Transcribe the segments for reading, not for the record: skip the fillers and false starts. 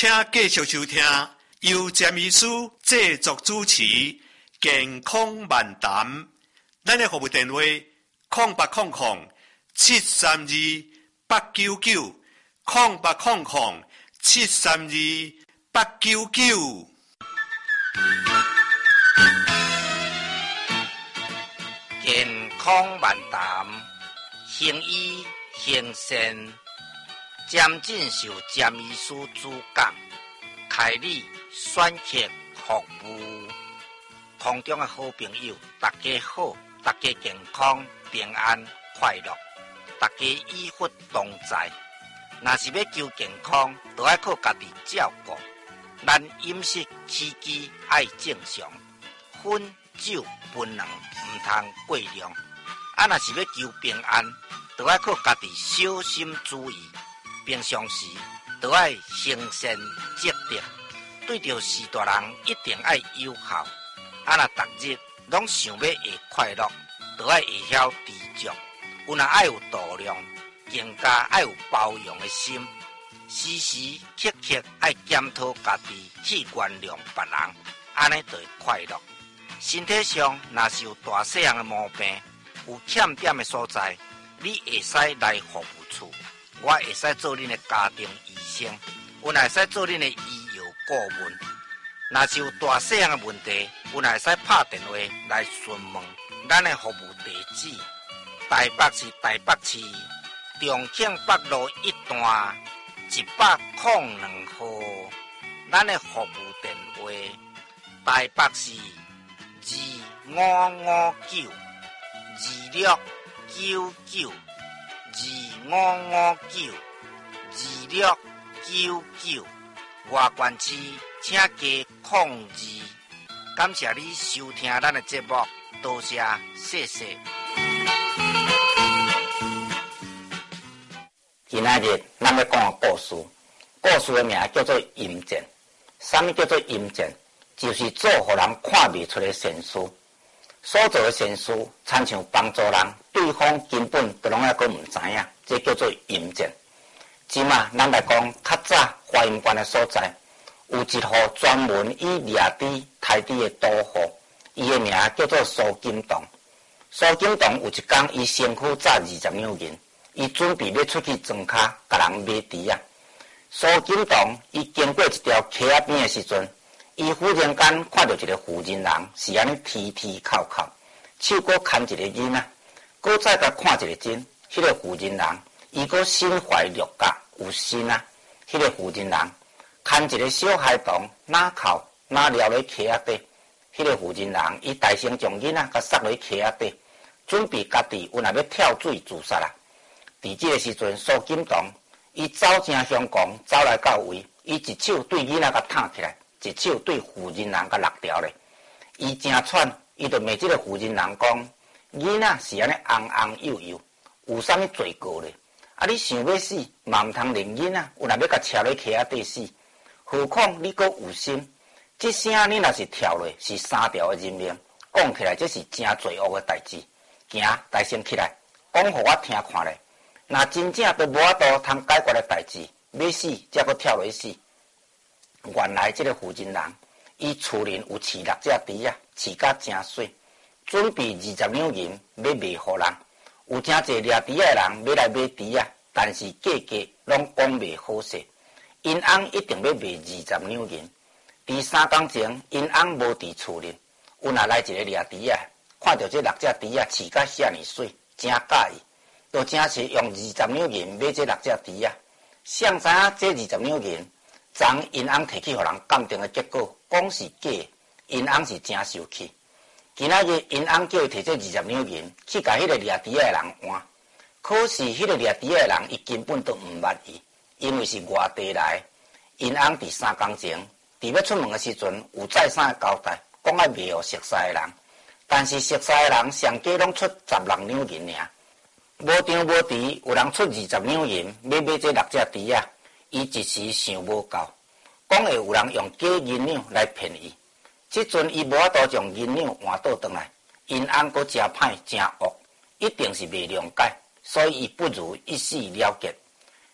请继续收听由詹医师制作主持健康漫谈。咱的服务电话0800-732-899，0800-732-899。 健康漫谈，行医行善，渐进受詹医师主讲，开立选择服务。空中的好朋友，大家好，大家健康平安快乐，大家医福同在。若是要求健康，就要靠家己照顾。咱饮食起居爱正常，烟酒槟榔唔通过量。若是要求平安，就要靠家己小心注意。平常时就要行善积德，对着事大人一定要友好。若逐日拢想要会快乐，就要会晓知足。有若爱有度量，更加爱有包容的心，时时刻刻爱检讨家己，去原谅别人，安尼就会快乐。身体上若是有大细项的毛病，有欠点的所在，你会使来服务处，我会使做恁的家庭医生，我会使做恁的医药顾问。若是有大细项的问题，有会使拍电话来询问咱的服务地址。台北市台北市重庆北路1段102號，咱的服務電話台北市25592592592699，外縣市請加02。感謝你收聽咱的節目，多謝，謝謝。今仔日咱要讲个故事，故事的名叫做阴箭。什么叫做阴箭？就是做互人看袂出的善事。所做的善事，亲像帮助人，对方根本都拢还佫唔知影，这叫做阴箭。即马咱来讲较早华阴关的所在，有一户专门以掠猪、刣猪的赌户，伊的名叫做苏金东。苏金东有一天，伊身躯扎20两银。伊准备要出去庄脚，甲人买猪啊。苏金东伊经过一条溪仔边的时阵，伊忽然间看到一个妇人人是安尼啼啼哭哭，手佫牵一个囡仔，佫再甲看一个钟，迄个妇人人伊佫心怀六甲有心啊。迄个妇人人牵一个小孩童，哪哭哪撩咧溪仔底。迄个妇人人伊大声将囡仔甲塞落溪仔底，准备家己有若要跳水自杀啦。伫这个时阵，苏金东伊走正凶狂，走来到位，伊一手对囡仔甲躺起来，一手对妇人人甲勒条咧。伊正喘，伊就问这个妇人人讲：囡仔是安尼红红幼幼，有啥物罪过咧？啊，你想要死，嘛毋通令囡仔有若要甲车落溪仔底死，何况你佫有心？这声你若是跳落，是3条的人命，讲起来这是真罪恶的代志。行，大声起来，讲互我听看咧。若真正都无法度通解决的代志，要死才佫跳落去死。原来这个妇人人，伊厝里有饲6只猪啊，饲甲真水，准备20两银要卖互人。有真侪掠猪的人要来买猪啊，但是价格拢讲袂好势。因翁一定要卖20两银。伫3天前，因翁无伫厝里，有若来一个掠猪啊，看到这6只猪啊饲甲遐尼水，真介意。就真是用20两银买这6只猪啊！谁知影这20两银，昨因翁摕去互人鉴定的结果，讲是假，因翁是真受气。今仔日因翁叫伊摕这20两银去甲迄个掠猪的人换，可是迄个掠猪的人伊根本都毋捌伊，因为是外地来。因翁伫3天前，伫要出门的时阵，有再三的交代，讲要卖互熟识的人，但是熟识的人上加拢出16两银尔。无张无弛，有人出20两银要买这6只猪啊！伊一时想无够，讲会有人用假银两来骗伊。即阵伊无法度将银两换倒转来，因翁阁真歹真恶，一定是袂谅解，所以伊不如一死了结。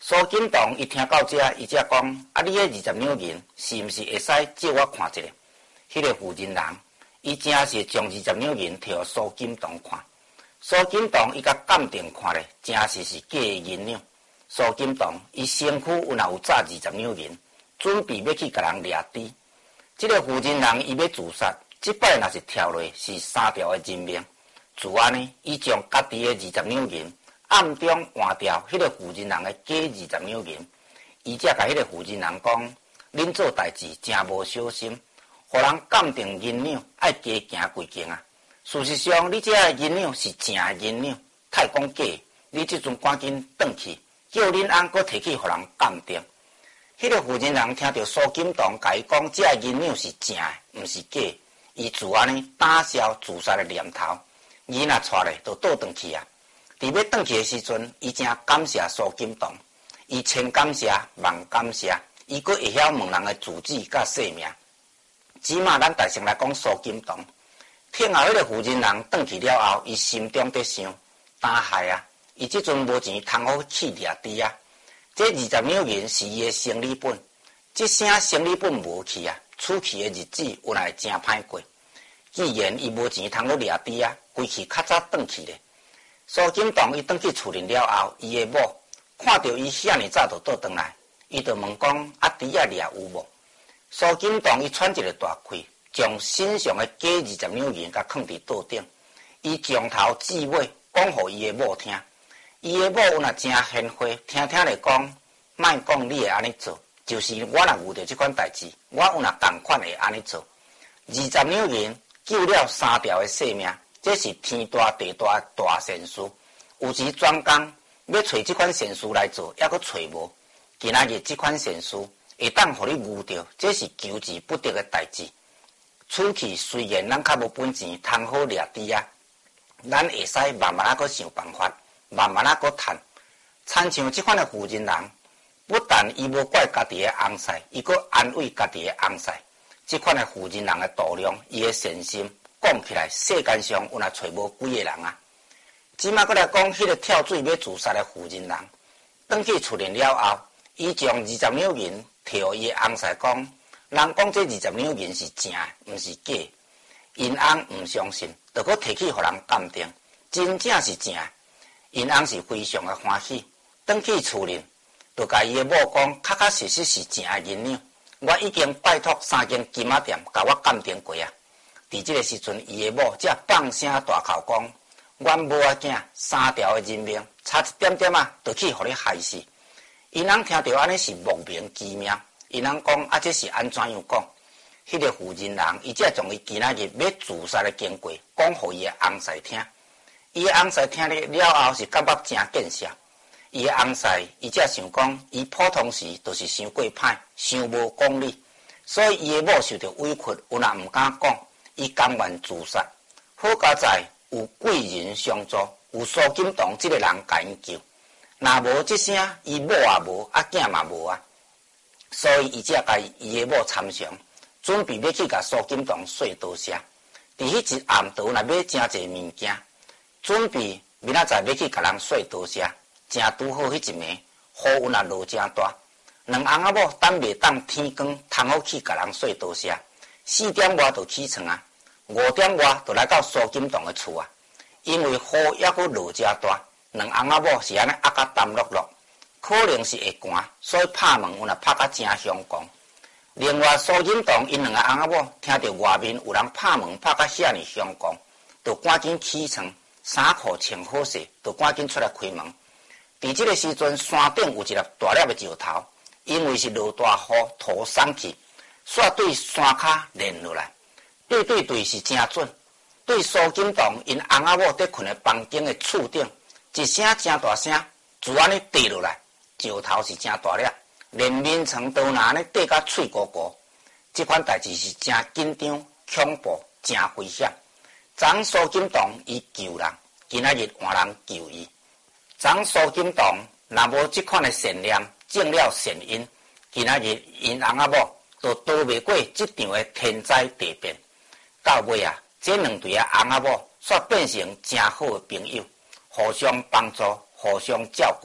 苏锦堂伊听到这，伊才讲：啊，你迄20两银是毋是会使借我看一下？迄个负责人，伊真是将20两银摕互苏锦堂看。苏锦堂伊甲鉴定看咧，真是假的银两。苏锦堂伊身躯有炸20两银，准备要去甲人掠猪。这个负责人伊要自杀，即摆若是跳落是3条的人命。自安呢，伊将家己的20两银暗中换掉迄个负责人的假20两银，伊才甲迄个负责人讲：恁做代志真无小心，互人鉴定银两爱加行几间啊！事实上，你这个银两是正的银两，太讲假，你即阵赶紧转去，叫恁翁搁摕去互人鉴定。迄个负责人听到苏锦堂甲伊讲，这个银两是正的，毋是假，伊自安尼打消自杀的念头，伊若带咧就倒转去啊！伫要转去的时阵，伊真感谢苏锦堂，伊千感谢万感谢，伊阁会晓问人的住址甲姓名。即马咱大声来讲苏锦堂，听后迄个负责人转去了后，伊心中在想：担害啊！伊即阵无钱通好去掠猪啊！这20两银是伊的生理本，即声生理本无去啊，出去的日子有来真歹过。既然伊无钱通好掠猪啊，规气较早转去咧。苏锦堂伊转去厝里了后，伊的某看到伊遐尼早就倒转来，伊就问讲：啊，猪仔掠有无？苏锦堂伊喘一个大气，将身上的假20两银甲放伫桌顶，伊从头至尾讲互伊的某听。伊的某有若真贤惠，听咧讲，莫讲你会安尼做，就是我若遇到即款代志，我有若同款会安尼做。20两银救了3条的性命。这是天大地大的大善事，有时专工要找这款善事来做，还阁找无。今仔日这款善事会当互你遇到，这是求之不得的代志。出去虽然咱较无本钱，通好掠猪啊，咱会使慢慢阁想办法，慢慢阁趁。参像这款的负责人，不但伊无怪家己的翁婿，伊阁安慰家己的翁婿。这款的负责人的度量，伊的善心。讲起来，世间上有若找无几个人啊！即马过来讲，迄个跳水要自杀的负责人，转去厝里了后，伊将20两银摕互伊的翁婿讲，人讲这20两银是正的，毋是假。因翁毋相信，就搁摕去互人鉴定，真正是正的。因翁是非常的欢喜，转去厝里，就甲伊的某讲，确实是正的银两。我已经拜托3间金仔店甲我鉴定过啊。伫这个时阵，伊的某才放声大哭讲：“阮某仔囝3条的人命，差一点点啊，就去互你害死。”因翁听到安尼是莫名其妙，因翁讲：“啊，这是安怎样讲？”迄个负责人，伊才将伊今仔日要自杀的经过讲互伊的翁婿听。伊的翁婿听了后是感觉真见笑。伊的翁婿伊才想讲，伊普通时就是想过歹，想无讲理，所以伊的某受到委屈，有若毋敢讲。伊甘愿自杀，好佳在有贵人相助，有苏锦堂这个人甲因救。若无这声，伊某也无，啊囝嘛无啊。所以伊才甲伊的某参详，准备要去甲苏锦堂说多谢。伫迄一暗顿，若买真侪物件，准备明仔载要去甲人说多谢。正拄好迄一暝，雨有若落真大，两翁仔某等袂当天光，通好去甲人说多谢。4点外就起床啊，5点外就来到苏锦堂的厝啊。因为雨还阁落真大，两翁仔某是安尼压甲澹落落，可能是会寒，所以拍门有若拍甲真凶光。另外，苏锦堂因两个翁仔某听到外面有人拍门拍甲遐尼凶光，就赶紧起床，衫裤穿好势，就赶紧出来开门。伫这个时阵，山顶有一粒大粒的石头，因为是落大雨，土散去。煞对山骹连落来，对是真准。对苏锦堂因翁仔某伫困的房间的厝顶，一声真大声，就安尼跌落来。石头是真大粒，连面床都拿安尼跌甲脆糊糊。这款代志是真紧张、恐怖、真危险。昨苏锦堂伊救人，今仔日换人救伊。昨苏锦堂若无这款的善念，种了善因，今仔日因翁仔某。都逃袂过这场的天灾地变，到尾啊，这两对啊翁仔某煞变成真好的朋友，互相帮助，互相照顾，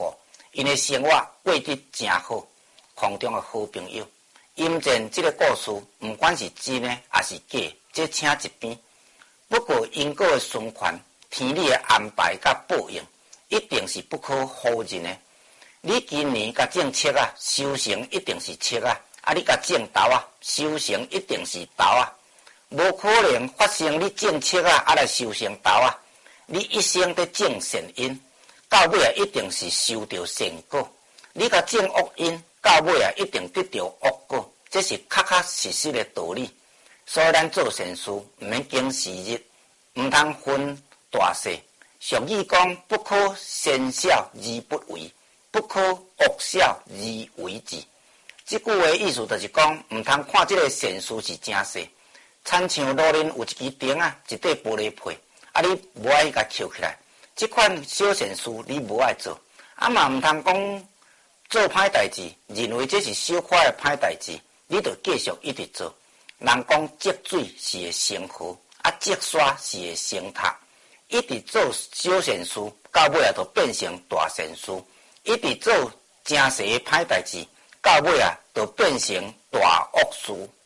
因的生活过得真好，空中的好朋友。阴间这个故事，不管是真的还是假，这请一边。不过因果的循环，天理的安排甲报应，一定是不可否认的。你今年甲种七啊，收成一定是七啊；你甲种豆啊，收成一定是豆啊。无可能发生你种七啊，来收成豆啊。你一生在种善因，到尾啊一定是收到善果。你甲种恶因，到尾啊一定得到恶果。这是确确实实的道理。所以咱做善事，毋免经时日，毋通分大细。俗语讲：不可善小而不为，不可恶小而为之。这句话意思就是讲，毋通看这个善事是真细，亲像路面有一支钉啊，一块玻璃皮，你无爱甲捡起来。这款小善事你无爱做，嘛毋通讲做歹代志，认为这是小可的歹代志，你就继续一直做。人讲积水是会成河，积沙是会成塔。一直做小善事，到尾啊就变成大善事；一直做真实的歹代志，到尾啊就变成大恶事。